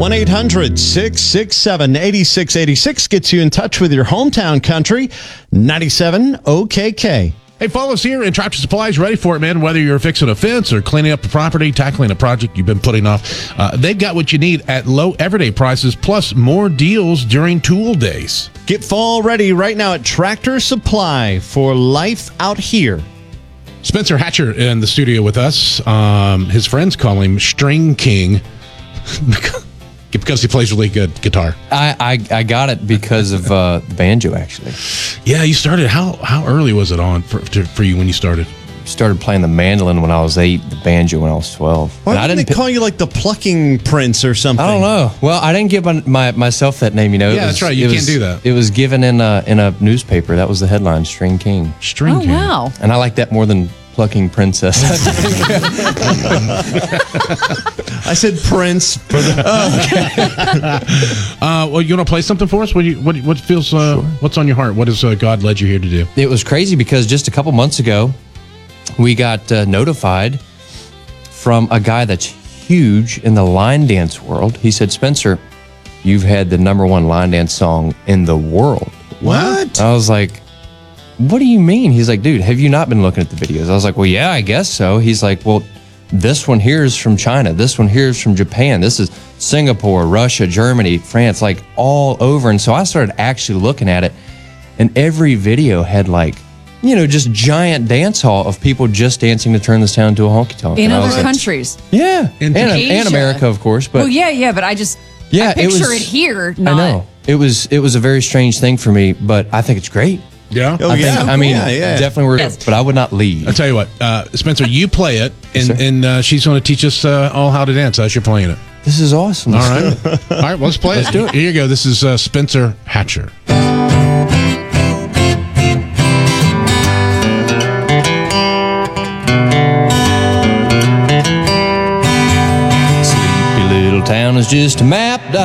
1-800-667-8686 gets you in touch with your hometown country. 97 OKK. Hey, follow us here in Tractor Supply's ready for it, man. Whether you're fixing a fence or cleaning up a property, tackling a project you've been putting off, they've got what you need at low everyday prices, plus more deals during tool days. Get fall ready right now at Tractor Supply for life out here. Spencer Hatcher in the studio with us. His friends call him String King because he plays really good guitar. I got it because of banjo, actually. Yeah, you started. How early was it on for you when you started? Started playing the mandolin when I was 8, the banjo when I was 12. Why didn't they call you like the plucking prince or something? I don't know. Well, I didn't give myself that name, you know. Yeah, that's right. You can't do that. It was given in a newspaper. That was the headline, String King. String King. Wow. And I like that more than plucking princess. I said prince. Well, you want to play something for us? What feels? Sure. What's on your heart? What has God led you here to do? It was crazy because just a couple months ago, we got notified from a guy that's huge in the line dance world. He said, Spencer, you've had the #1 line dance song in the world. What? I was like, what do you mean? He's like, dude, have you not been looking at the videos? I was like, well, yeah, I guess so. He's like, well, this one here is from China. This one here is from Japan. This is Singapore, Russia, Germany, France, like all over. And so I started actually looking at it, and every video had like, you know, just giant dance hall of people just dancing to turn this town into a honky tonk. In other countries. Yeah. And Asia. America, of course. But Well, yeah, but I picture it here, not. I know. It was a very strange thing for me, but I think it's great. Yeah. Oh, yeah. Definitely worth it, but I would not leave. I'll tell you what, Spencer, you play it, and she's going to teach us all how to dance as you're playing it. This is awesome. All right. All right, let's play it. Let's do it. Here you go. This is Spencer Hatcher. Sleepy little town is just a map.